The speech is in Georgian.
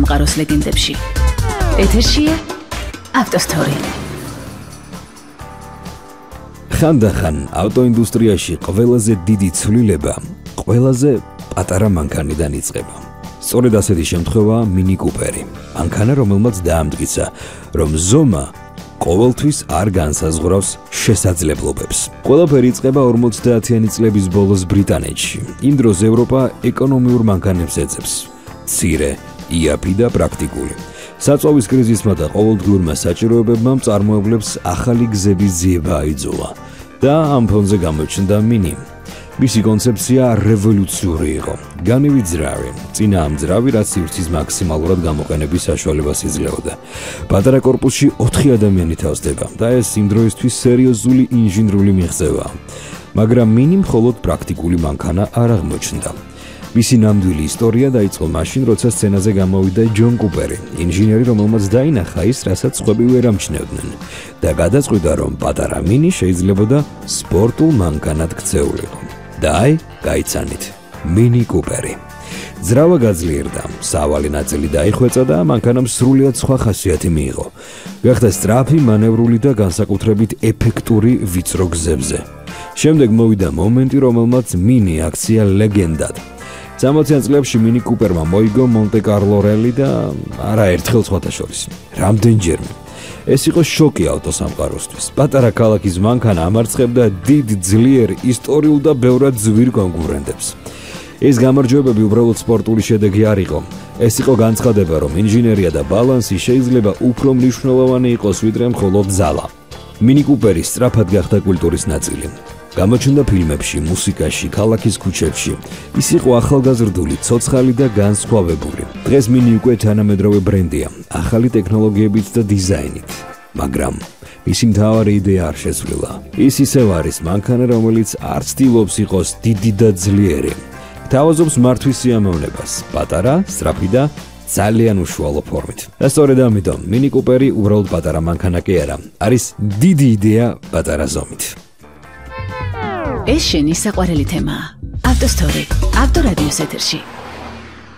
სამყაროს ლეგენდებში. ეთერშია ავტოსტორი. ხანდახან ავტოინდუსტრიაში ყველაზე დიდი ცვლილება ყველაზე პატარა მანქანიდან იწყება. სწორედ ასეთი შემთხვევაა მინი კუპერი. მანქანა, რომელმაც დაამტკიცა, რომ ზომა ყოველთვის არ განსაზღვრავს შესაძლებლობებს. ყველაფერი იწყება 50-იანი წლების ბოლოს ბრიტანეთში. იმ დროს ევროპა ეკონომიურ მანქანებს ეძებს. მცირე, იაფი და პრაქტიკული. საწვავის კრიზისმა და ყოველდღიურმა საჭიროებებმა მწარმოებლებს ახალი გზების ძიება აიძულა და ამ ფონზე გამოჩნდა მინი. მისი კონცეფცია რევოლუციური იყო. განივი ძრავი, წინაამძრავი, რაც სივრცის მაქსიმალურად გამოყენების საშუალებას იძლეოდა. პატარა კორპუსში 4 ადამიანი თავსდება და ეს იმ დროისთვის სერიოზული ინჟინრული მიღწევაა. მაგრამ მინი მხოლოდ პრაქტიკული მანქანა არ აღმოჩნდა. მისი ნამდვილი ისტორია დაიწყო მაშინ, როცა სცენაზე გამოვიდა ჯონ კუპერი, ინჟინერი, რომელმაც დაინახა ის, რასაც სხვები ვერ ამჩნევდნენ და გადაწყვიტა, რომ პატარა მინი შეიძლებოდა სპორტულ მანქანად ქცეულიყო. და აი, გაიცანით, მინი კუპერი. ძრავა გაძლიერდა, სავალი ნაწილი დაიხვეწა და მანქანამ სრულიად სხვა ხასიათი მიიღო. გახდა სწრაფი, მანევრული და განსაკუთრებით ეფექტური ვიწრო გზებზე. შემდეგ მოვიდა მომენტი, რომელმაც მინი აქცია ლეგენდად. 60-იან წლებში მინი კუპერმა მოიგო მონტე-კარლო რალი და არაერთხელ სხვათა შორის. რამდენჯერმე. ეს იყო შოკი ავტოსამყაროსთვის. პატარა ქალაქის მანქანა ამარცხებდა დიდ, ძლიერ, ისტორიულ და ბევრად ძვირ კონკურენტებს. ეს გამარჯვებები უბრალოდ სპორტული შედეგი არ იყო. ეს იყო განცხადება, რომ ინჟინერია და ბალანსი შეიძლება უფრო მნიშვნელოვანი იყოს, ვიდრე მხოლოდ ძალა. მინი კუპერი სწრაფად გახდა კულტურის ნაწილი. გამოჩნდა ფილმებში, მუსიკაში, ქალაქის ქუჩებში. ის იყო ახალგაზრდული, ცოცხალი და განსხვავებული. დღეს მინი უკვე თანამედროვე ბრენდია, ახალი ტექნოლოგიებით და დიზაინით. მაგრამ მისი მთავარი იდეა არ შეცვლილა. ის ისევ არის მანქანა, რომელიც არ ცდილობს იყოს დიდი და ძლიერი. გთავაზობს მართვის სიამოვნებას, პატარა, სწრაფი და ძალიან უშუალო ფორმით. და სწორედ ამიტომ მინი კუპერი უბრალოდ პატარა მანქანა კი არა, არის დიდი იდეა პატარა ზომით. ეს შენი საყვარელი თემაა. ავტოსტორი, ავტორადიოს ეთერში.